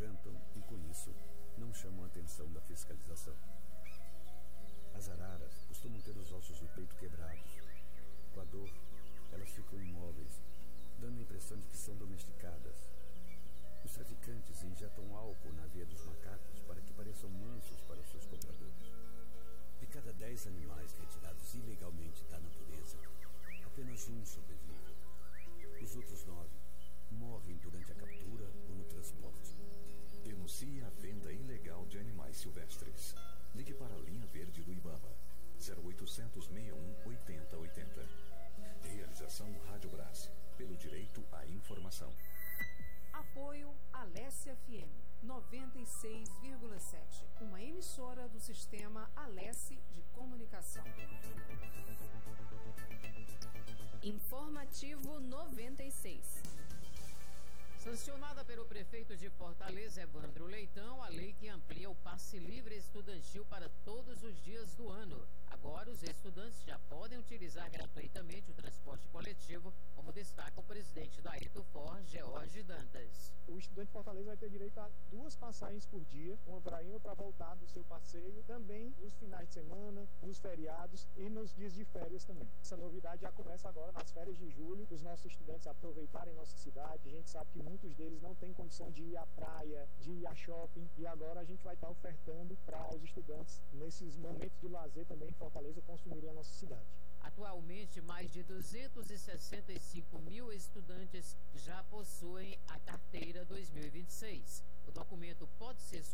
cantam e, com isso, não chamam a atenção da fiscalização. As araras costumam ter os ossos do peito quebrados. Com a dor, elas ficam imóveis, dando a impressão de que são domesticadas. Os traficantes injetam álcool na veia dos macacos para que pareçam mansos para os seus compradores. De cada 10 animais retirados ilegalmente da natureza, apenas um sobrevive. Os outros 9 morrem durante a captura ou no transporte. Denuncie a venda ilegal de animais silvestres. Ligue para a linha verde do IBAMA, 0800 61 80 80. Realização Rádio Brás, pelo direito à informação. Apoio Alessia FM 96,7, uma emissora do sistema Alessi de comunicação. Informativo 96. Sancionada pelo prefeito de Fortaleza, Evandro Leitão, a lei que amplia o passe livre estudantil para todos os dias do ano. Agora, os estudantes já podem utilizar gratuitamente o transporte coletivo, como destaca o presidente da Etufor, George Dantas. O estudante de Fortaleza vai ter direito a 2 passagens por dia, uma para ir e outra para voltar do seu passeio, também nos finais de semana, nos feriados e nos dias de férias também. Essa novidade já começa agora nas férias de julho, os nossos estudantes aproveitarem nossa cidade. A gente sabe que muitos deles não têm condição de ir à praia, de ir a shopping, e agora a gente vai estar ofertando para os estudantes, nesses momentos de lazer também em Fortaleza, consumirem a nossa cidade. Atualmente, mais de 265 mil estudantes já possuem a carteira 2026. O documento pode ser